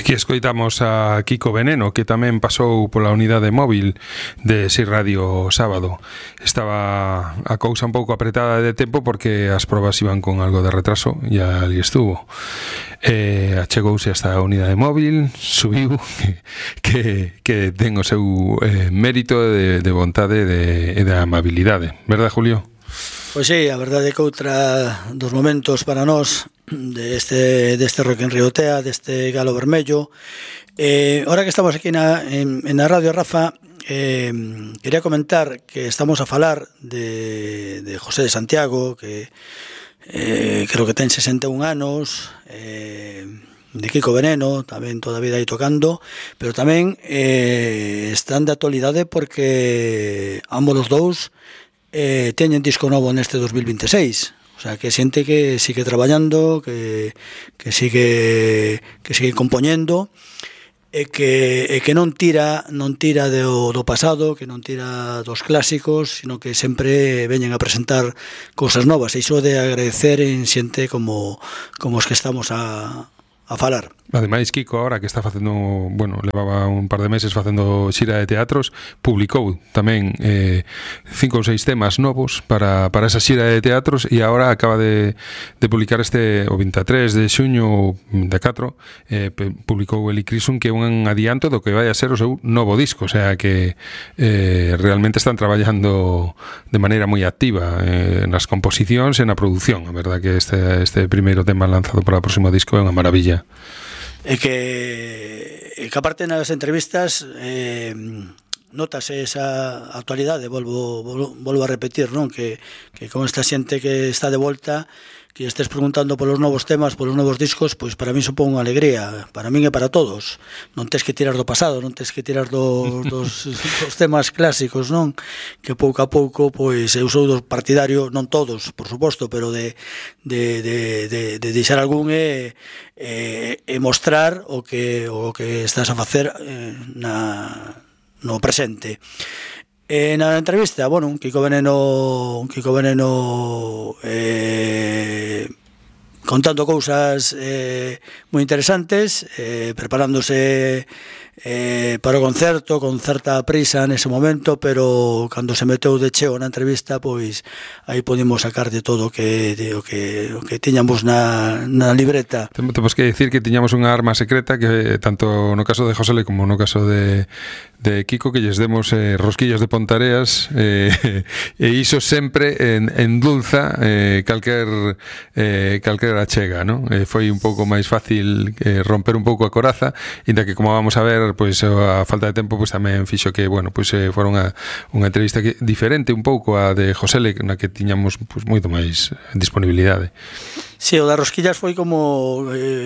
Aquí escoitamos a Kiko Veneno, que tamén pasou pola unidade móvil de Si Radio sábado. Estaba a cousa un pouco apretada de tempo porque as probas iban con algo de retraso e ali estuvo. Achegouse hasta a unidade móvil, subiu, que ten o seu mérito de vontade e de amabilidade. Verdad, Julio? Pois sí, a verdade é que outra dos momentos para nós deste Rock in Rio Tea, deste Galo Vermello. Ahora que estamos aquí en a Radio Rafa, quería comentar que estamos a falar de José de Santiago, que creo que ten 61 anos, de Kiko Veneno, tamén toda a vida aí tocando, pero tamén están de actualidade porque ambos os dous teñen disco novo neste 2026. O sea, que xente que sigue traballando, que sigue compoñendo e que non tira do pasado, que non tira dos clásicos, sino que sempre veñen a presentar cousas novas. E iso de agradecer en xente como os que estamos a falar. Ademais, Kiko, ahora que está facendo, bueno, levaba un par de meses facendo xira de teatros, publicou tamén 5 ou 6 temas novos para esa xira de teatros e agora acaba de publicar o 23 de xuño de 4, publicou el Icrisum, que é un adianto do que vai a ser o seu novo disco, o sea que realmente están traballando de maneira moi activa nas composicións e na produción. A verdad que este primeiro tema lanzado para o próximo disco é unha maravilla. E que aparte nas entrevistas notase esa actualidade, volvo a repetir, non? Que con esta xente que está de volta, que estés preguntando polos novos temas, polos novos discos, pois para mí supón unha alegría, para min e para todos. Non tes que tirar do pasado, non tes que tirar dos temas clásicos, non? Que pouco a pouco, pois eu sou do partidario, non todos, por suposto, pero de deixar algún e mostrar o que estás a facer no presente. Na entrevista, bueno, Kiko Veneno contando cousas moi interesantes, preparándose para o concerto con certa prisa nese momento, pero cando se meteu de cheo na entrevista, pois aí podemos sacar de todo o que tiñamos na libreta. Temos que decir que tiñamos unha arma secreta que tanto no caso de Josele como no caso de Kiko, que lles demos rosquillas de Pontareas e iso sempre endulza calquer achega, non? Foi un pouco máis fácil romper un pouco a coraza, inda que, como vamos a ver, pois a falta de tempo pois tamén fixo que, bueno, pois fora unha entrevista diferente un pouco a de Josele, na que tiñamos pois moito máis disponibilidade. Sí, o das rosquillas foi como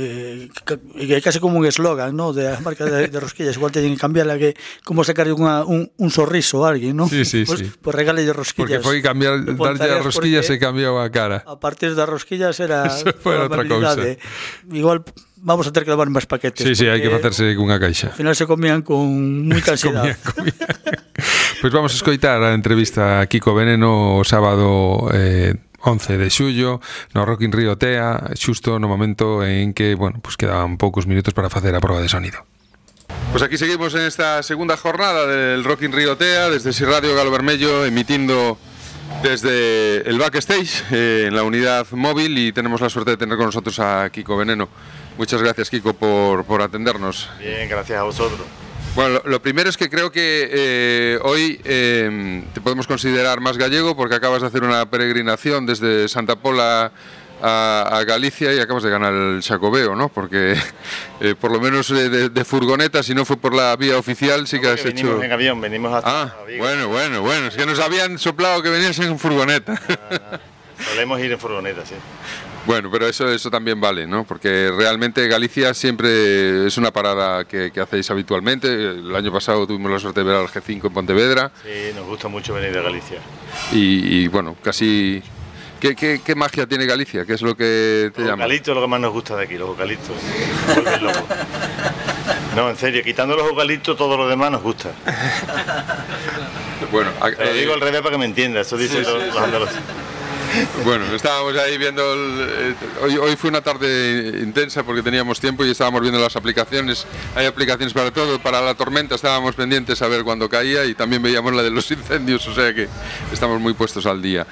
casi como un eslogan, ¿no? De a marca de rosquillas. Igual teñen que cambiarla, que como sacarlle un sorriso a alguén, ¿no? Sí. Pues regale de rosquillas. Porque foi darlle as rosquillas e cambiou a cara. A partir das rosquillas era outra cousa. Igual vamos a ter que levar máis paquetes. Sí, hai que facerse cunha caixa. Ao final se comían con moita ansiedade. Pois vamos a escoitar a entrevista a Kiko Veneno o sábado 11 de xullo no Rock in Rio Tea, xusto no momento en que, bueno, pues quedaban poucos minutos para facer a proba de sonido. Pues aquí seguimos en esta segunda jornada del Rock in Rio Tea, desde Si Radio Galo Vermello, emitiendo desde el backstage en la unidad móvil, y tenemos la suerte de tener con nosotros a Kiko Veneno. Muchas gracias, Kiko, por atendernos. Bien, gracias a vosotros. Bueno, lo primero es que creo que hoy te podemos considerar más gallego porque acabas de hacer una peregrinación desde Santa Pola a Galicia y acabas de ganar el Xacobeo, ¿no? Porque por lo menos de furgoneta, si no fue por la vía oficial, sí que has hecho... Venimos en avión, venimos hasta Vigo. Bueno, es que nos habían soplado que venías en furgoneta. Solemos ir en furgoneta, sí. Bueno, pero eso también vale, ¿no? Porque realmente Galicia siempre es una parada que hacéis habitualmente. El año pasado tuvimos la suerte de ver al G5 en Pontevedra. Sí, nos gusta mucho venir de Galicia. Y bueno, casi... ¿Qué magia tiene Galicia? ¿Qué es lo que te llama? Los eucaliptos es lo que más nos gusta de aquí, los eucaliptos. Nos vuelven locos. No, en serio, quitando los eucaliptos, todo lo demás nos gusta. Bueno, te lo digo al revés para que me entiendas, eso dicen los andaluces. Bueno, estábamos ahí viendo, hoy fue una tarde intensa porque teníamos tiempo y estábamos viendo las aplicaciones. Hay aplicaciones para todo, para la tormenta estábamos pendientes a ver cuándo caía y también veíamos la de los incendios, o sea que estamos muy puestos al día.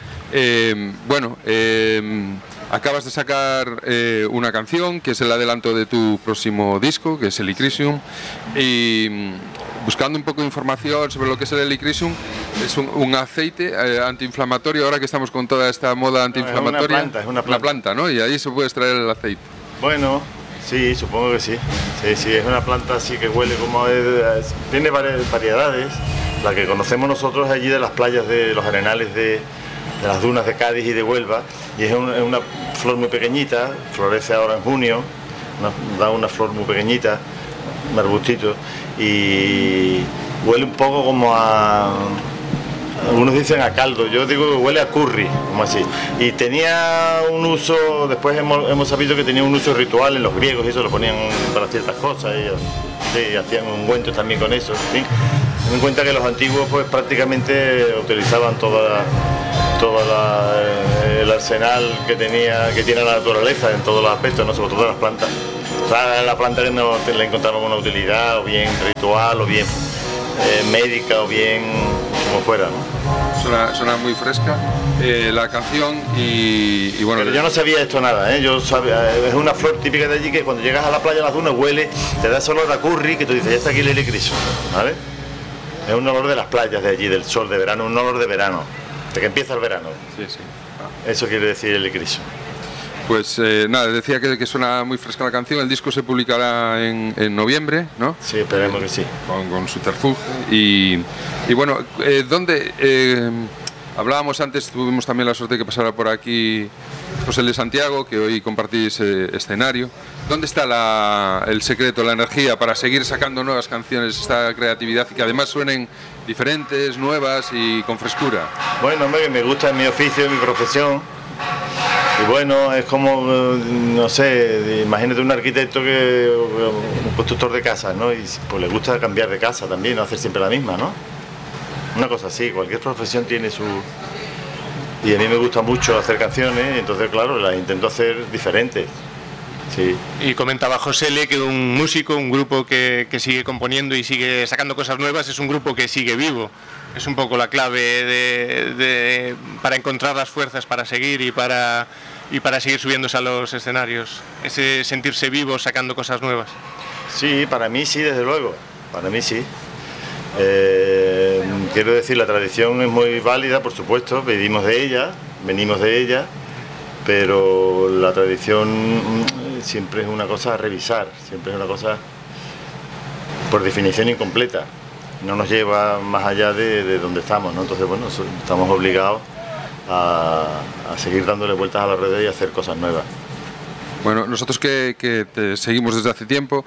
Acabas de sacar una canción que es el adelanto de tu próximo disco, que es el Elycrisium, y buscando un poco de información sobre lo que es el Elycrisium, es un aceite antiinflamatorio, ahora que estamos con toda esta moda antiinflamatoria. Es una planta, ¿no? Y ahí se puede extraer el aceite. Bueno, sí, supongo que sí. Sí, es una planta así que huele como... tiene variedades. La que conocemos nosotros allí de las playas de los arenales de las dunas de Cádiz y de Huelva, y es una flor muy pequeñita, florece ahora en junio, da una flor muy pequeñita, un arbustito, y huele un poco como a... Algunos dicen a caldo, yo digo que huele a curry, como así. Y tenía un uso, después hemos sabido que tenía un uso ritual en los griegos, y eso lo ponían para ciertas cosas, y hacían ungüentos también con eso, ¿sí? Ten en cuenta que los antiguos pues prácticamente utilizaban el arsenal que tiene la naturaleza en todos los aspectos, ¿no? Sobre todo las plantas. O sea, la planta que no le encontraban una utilidad, o bien ritual, o bien médica, o bien como fuera, ¿no? Suena muy fresca la canción y bueno... Pero yo no sabía esto nada, ¿eh? Es una flor típica de allí que cuando llegas a la playa de las dunas huele, te da ese olor a curry que tú dices, ya está aquí el Elycrisium, ¿vale? Es un olor de las playas de allí, del sol de verano, un olor de verano, de que empieza el verano. Sí. Eso quiere decir el Elycrisium. Pues nada, decía que suena muy fresca la canción, el disco se publicará en noviembre, ¿no? Sí, esperemos que sí. Con Subterfuge. Y bueno, ¿dónde...? Hablábamos antes, tuvimos también la suerte de que pasara por aquí José de Santiago, que hoy compartís escenario. ¿Dónde está el secreto, la energía para seguir sacando nuevas canciones, esta creatividad y que además suenen diferentes, nuevas y con frescura? Bueno, hombre, me gusta mi oficio, mi profesión. Y bueno, es como, no sé, imagínate un arquitecto un constructor de casas, ¿no? Y pues le gusta cambiar de casa también, no hacer siempre la misma, ¿no? Una cosa así, cualquier profesión tiene su... Y a mí me gusta mucho hacer canciones, entonces claro, las intento hacer diferentes. Sí. Y comentaba José Le que un músico, un grupo que sigue componiendo y sigue sacando cosas nuevas, es un grupo que sigue vivo. Es un poco la clave para encontrar las fuerzas para seguir y para seguir subiéndose a los escenarios. Ese sentirse vivo sacando cosas nuevas. Sí, para mí sí, desde luego. Para mí sí. Quiero decir, la tradición es muy válida, por supuesto, venimos de ella, pero la tradición siempre es una cosa a revisar, siempre es una cosa por definición incompleta, no nos lleva más allá de donde estamos, ¿no? Entonces, bueno, estamos obligados a seguir dándole vueltas a la red y hacer cosas nuevas. Bueno, nosotros que te seguimos desde hace tiempo,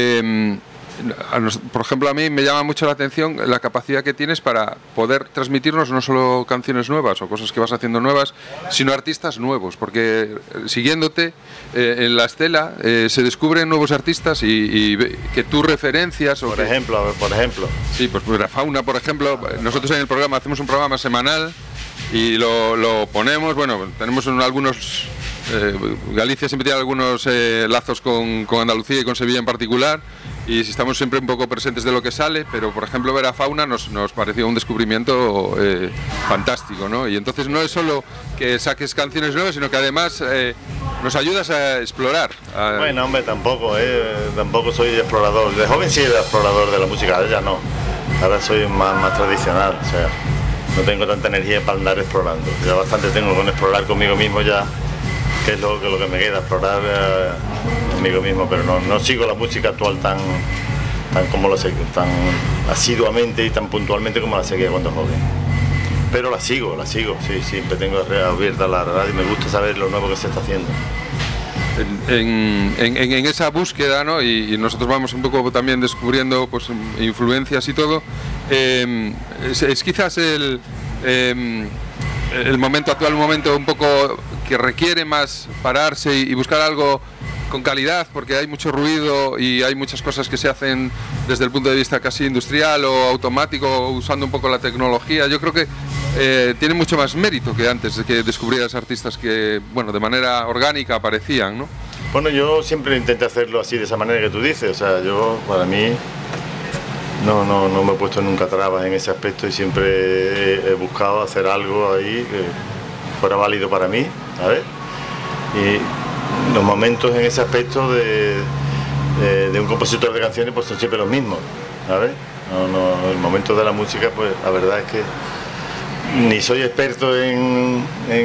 por ejemplo, a mí me llama mucho la atención la capacidad que tienes para poder transmitirnos no solo canciones nuevas o cosas que vas haciendo nuevas, sino artistas nuevos, porque siguiéndote en la estela se descubren nuevos artistas y que tú referencias. Por ejemplo. Sí, pues Vera Fauna, por ejemplo. Nosotros en el programa hacemos un programa semanal y lo ponemos, bueno, tenemos algunos... Galicia siempre tiene algunos lazos con Andalucía y con Sevilla en particular, y estamos siempre un poco presentes de lo que sale, pero por ejemplo Vera Fauna nos pareció un descubrimiento fantástico, ¿no? Y entonces no es solo que saques canciones nuevas, sino que además nos ayudas a explorar. Bueno, hombre, tampoco soy explorador. De joven sí era explorador de la música, ya no. Ahora soy más tradicional, o sea, no tengo tanta energía para andar explorando. Ya bastante tengo con explorar conmigo mismo ya, que es lo que me queda, explorar conmigo mismo, pero no sigo la música actual tan como lo seguí, tan asiduamente y tan puntualmente como la seguía cuando joven. Pero la sigo, sí, siempre tengo abierta la radio y me gusta saber lo nuevo que se está haciendo. En esa búsqueda, ¿no? Y nosotros vamos un poco también descubriendo pues influencias y todo, es quizás el momento actual, un momento un poco que requiere más pararse y buscar algo con calidad, porque hay mucho ruido y hay muchas cosas que se hacen desde el punto de vista casi industrial o automático, usando un poco la tecnología. Yo creo que tiene mucho más mérito que antes de que descubrieras artistas que, bueno, de manera orgánica aparecían, ¿no? Bueno, yo siempre intenté hacerlo así, de esa manera que tú dices. O sea, yo, para mí, no me he puesto nunca trabas en ese aspecto y siempre he buscado hacer algo ahí que fuera válido para mí, ¿sabes? Y los momentos en ese aspecto de un compositor de canciones pues son siempre los mismos, ¿sabes? El momento de la música, pues la verdad es que ni soy experto en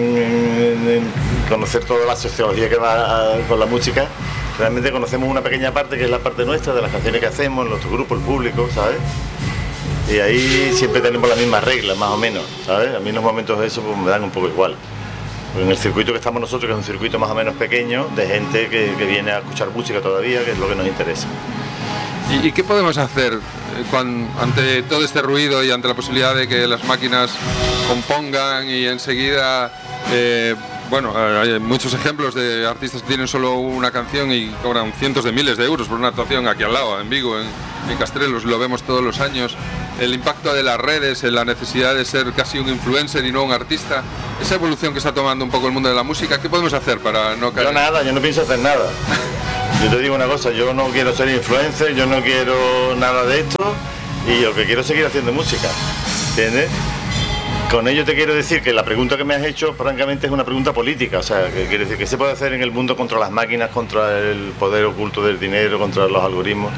conocer toda la sociología que va con la música. Realmente conocemos una pequeña parte que es la parte nuestra, de las canciones que hacemos, nuestro grupo, el público, ¿sabes? Y ahí siempre tenemos las mismas reglas, más o menos, ¿sabes? A mí en los momentos de eso pues, me dan un poco igual. Porque en el circuito que estamos nosotros, que es un circuito más o menos pequeño, de gente que viene a escuchar música todavía, que es lo que nos interesa. ¿Y qué podemos hacer ante todo este ruido y ante la posibilidad de que las máquinas compongan y enseguida, bueno, hay muchos ejemplos de artistas que tienen solo una canción y cobran cientos de miles de euros por una actuación aquí al lado, en Vigo, en Castrelos, lo vemos todos los años, el impacto de las redes, la necesidad de ser casi un influencer y no un artista, esa evolución que está tomando un poco el mundo de la música, ¿qué podemos hacer para no caer? Yo no pienso hacer nada. Yo te digo una cosa, yo no quiero ser influencer, yo no quiero nada de esto y lo que quiero es seguir haciendo música, ¿entiendes? Con ello te quiero decir que la pregunta que me has hecho, francamente, es una pregunta política, o sea, que quiere decir que se puede hacer en el mundo contra las máquinas, contra el poder oculto del dinero, contra los algoritmos,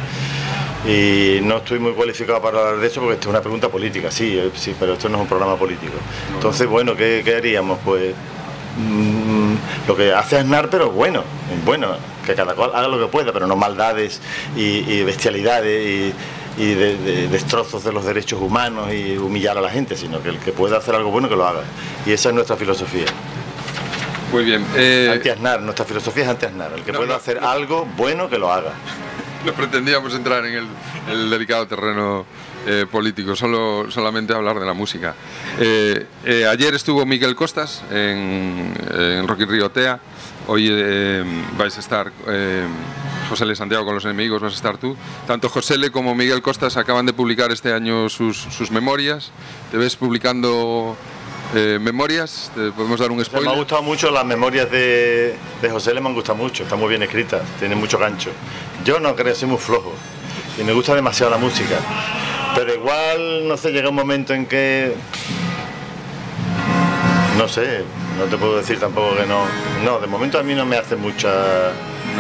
y no estoy muy cualificado para hablar de eso porque esto es una pregunta política, sí, pero esto no es un programa político. Entonces, bueno, ¿qué haríamos? Pues lo que hace Aznar, pero bueno, que cada cual haga lo que pueda, pero no maldades y bestialidades y destrozos de los derechos humanos y humillar a la gente, sino que el que pueda hacer algo bueno que lo haga. Y esa es nuestra filosofía. Muy bien. Anti-Aznar, nuestra filosofía es anti-Aznar. El que pueda hacer algo bueno que lo haga. No pretendíamos entrar en el delicado terreno político, solamente hablar de la música. Ayer estuvo Miguel Costas en Rock in Rio TEA. Hoy vais a estar José L. Santiago con los enemigos, vas a estar tú. Tanto José L. como Miguel Costas acaban de publicar este año sus memorias. ¿Te ves publicando memorias? ¿Te podemos dar un spoiler? Me ha gustado mucho las memorias de José L. Me han gustado mucho, están muy bien escritas, tienen mucho gancho. Yo no creo, soy muy flojo y me gusta demasiado la música. Pero igual, no sé, llega un momento en que... No sé, no te puedo decir tampoco que no. No, de momento a mí no me hace mucha...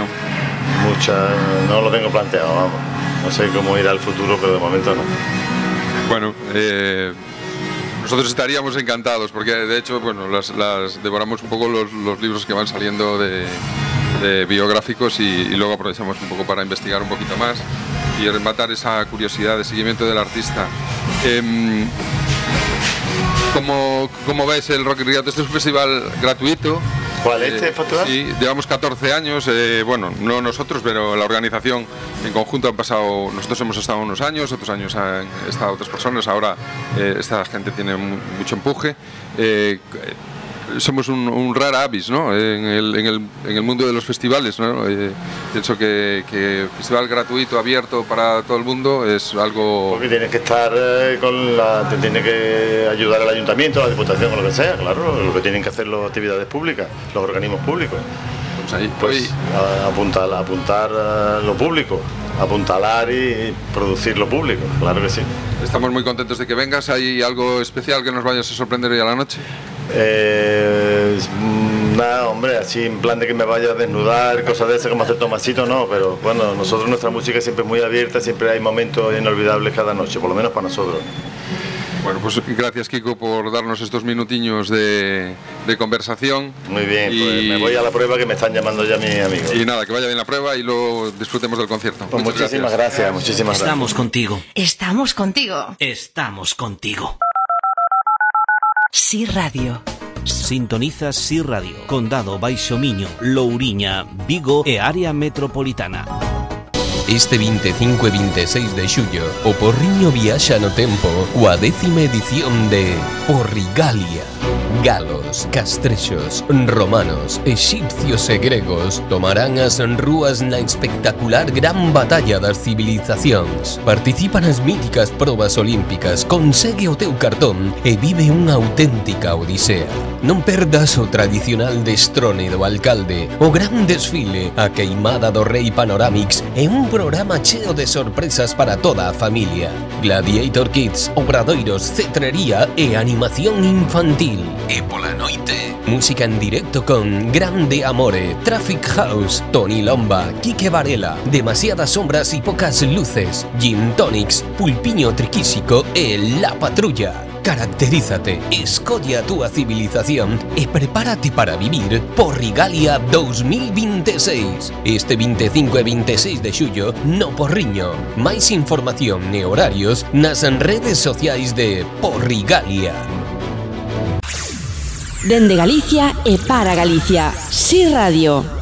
No lo tengo planteado, vamos. No sé cómo irá el futuro, pero de momento no. Bueno, nosotros estaríamos encantados, porque de hecho, bueno, las devoramos un poco los libros que van saliendo de biográficos y luego aprovechamos un poco para investigar un poquito más y rematar esa curiosidad de seguimiento del artista. ¿Cómo ves el Rock in Rio? Este es un festival gratuito. ¿Cuál es este festival? Sí, llevamos 14 años, bueno, no nosotros, pero la organización en conjunto han pasado, nosotros hemos estado unos años, otros años han estado otras personas, ahora esta gente tiene mucho empuje. Somos un rara avis, ¿no? en el mundo de los festivales, ¿no? Pienso que festival gratuito, abierto para todo el mundo es algo... Porque tienes que estar te tiene que ayudar el ayuntamiento, la diputación o lo que sea, claro, lo que tienen que hacer las actividades públicas, los organismos públicos. Pues apuntar lo público, apuntalar y producir lo público, claro que sí. Estamos muy contentos de que vengas. ¿Hay algo especial que nos vayas a sorprender hoy a la noche? Nada, hombre, así en plan de que me vaya a desnudar, cosas de esas como hacer Tomasito, no, pero bueno, nosotros nuestra música siempre es muy abierta, siempre hay momentos inolvidables cada noche, por lo menos para nosotros. Bueno, pues gracias, Kiko, por darnos estos minutiños de conversación. Muy bien, pues me voy a la prueba que me están llamando ya mis amigos. Y nada, que vaya bien la prueba y luego disfrutemos del concierto. Pues muchísimas gracias, muchísimas gracias. Estamos contigo. Estamos contigo. Estamos contigo. Sí Radio. Sintonizas Sí Radio, Condado Baixo Miño, Louriña, Vigo e área metropolitana. Este 25 e 26 de xullo, o Porriño viaxa no tempo coa 10ª edición de Porrigalia. Galos, castrexos, romanos, exipcios e gregos tomarán as rúas na espectacular gran batalla das civilizacións. Participa nas míticas probas olímpicas, consegue o teu cartón e vive unha auténtica odisea. Non perdas o tradicional destrone do alcalde, o gran desfile, a queimada do Rei Panoramix e un programa cheo de sorpresas para toda a familia. Gladiator Kids, obradoiros, cetrería e animación infantil. E pola noite, música en directo con Grande Amore, Traffic House, Tony Lomba, Quique Varela, Demasiadas sombras y pocas luces, Gin Tonics, Pulpiño Triquísico e La Patrulla. Caracterízate, escolle a túa civilización e prepárate para vivir Porrigalia 2026. Este 25 e 26 de xullo no Porriño. Máis información e horarios nas redes sociais de Porrigalia. Dende Galicia e para Galicia, Si Radio.